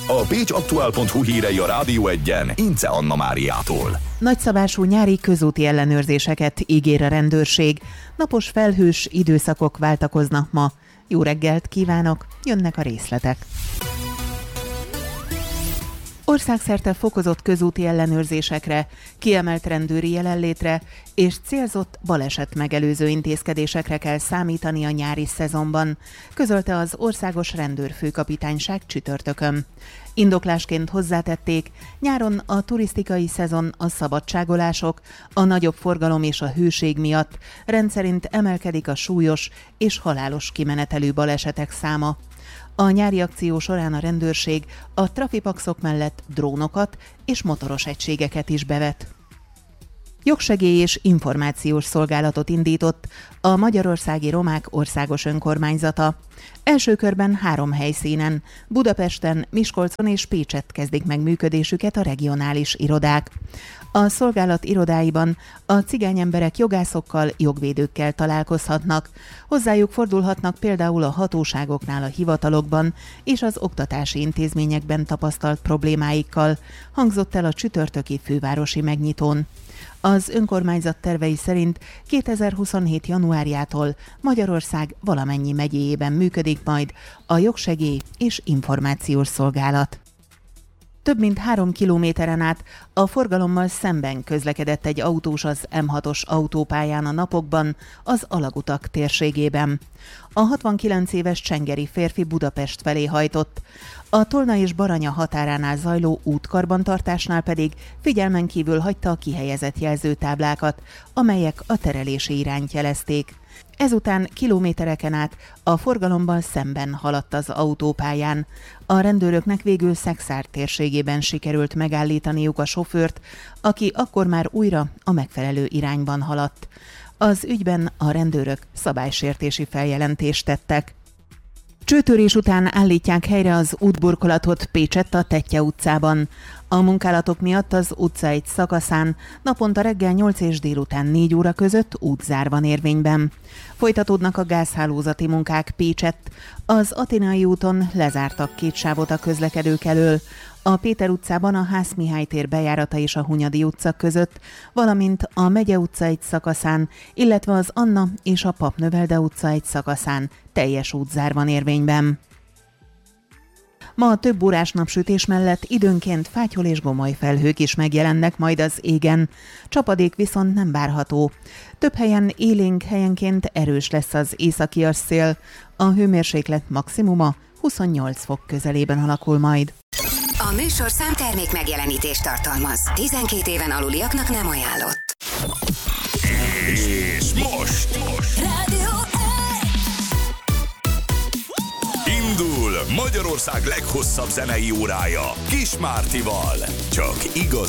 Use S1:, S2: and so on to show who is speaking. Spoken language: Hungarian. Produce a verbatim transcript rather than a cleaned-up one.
S1: A pécsaktuál pont hu hírei a Rádió Egyen Ince Anna Máriától.
S2: Nagyszabású nyári közúti ellenőrzéseket ígér a rendőrség. Napos felhős időszakok váltakoznak ma. Jó reggelt kívánok, jönnek a részletek. Országszerte fokozott közúti ellenőrzésekre, kiemelt rendőri jelenlétre és célzott baleset megelőző intézkedésekre kell számítani a nyári szezonban, közölte az Országos Rendőrfőkapitányság csütörtökön. Indoklásként hozzátették, nyáron a turisztikai szezon, a szabadságolások, a nagyobb forgalom és a hőség miatt rendszerint emelkedik a súlyos és halálos kimenetelű balesetek száma. A nyári akció során a rendőrség a trafipaxok mellett drónokat és motoros egységeket is bevet. Jogsegély és információs szolgálatot indított a Magyarországi Romák Országos Önkormányzata. Első körben három helyszínen, Budapesten, Miskolcon és Pécsett kezdik meg működésüket a regionális irodák. A szolgálat irodáiban a cigány emberek jogászokkal, jogvédőkkel találkozhatnak. Hozzájuk fordulhatnak például a hatóságoknál, a hivatalokban és az oktatási intézményekben tapasztalt problémáikkal, hangzott el a csütörtöki fővárosi megnyitón. Az önkormányzat tervei szerint kétezer-huszonhét januárjától Magyarország valamennyi megyéjében működik majd a jogsegély és információs szolgálat. Több mint három kilométeren át a forgalommal szemben közlekedett egy autós az em hatos autópályán a napokban az Alagutak térségében. A hatvankilenc éves csengeri férfi Budapest felé hajtott. A Tolna és Baranya határánál zajló útkarbantartásnál pedig figyelmen kívül hagyta a kihelyezett jelzőtáblákat, amelyek a terelési irányt jelezték. Ezután kilométereken át a forgalomban szemben haladt az autópályán. A rendőröknek végül Szekszárd térségében sikerült megállítaniuk a sofőrt, aki akkor már újra a megfelelő irányban haladt. Az ügyben a rendőrök szabálysértési feljelentést tettek. Csőtörés után állítják helyre az útburkolatot Pécsett a Tettye utcában. A munkálatok miatt az utca egy szakaszán naponta reggel nyolc és délután négy óra között útzár van érvényben. Folytatódnak a gázhálózati munkák Pécsett. Az Athénai úton lezártak két sávot a közlekedők elől. A Péter utcában a Hász Mihály tér bejárata és a Hunyadi utca között, valamint a Megye utca egy szakaszán, illetve az Anna és a Papnövelde utca egy szakaszán teljes útzár van érvényben. Ma a több órás napsütés mellett időnként fátyol és gomoly felhők is megjelennek majd az égen. Csapadék viszont nem várható. Több helyen élénk, helyenként erős lesz az északi szél. A hőmérséklet maximuma huszonnyolc fok közelében alakul majd.
S3: A műsorszám termék megjelenítést tartalmaz. tizenkét éven aluliaknak nem ajánlott.
S1: És most, most.
S3: Rádió
S1: Indul Magyarország leghosszabb zenei órája Kis Mártival. Csak igaz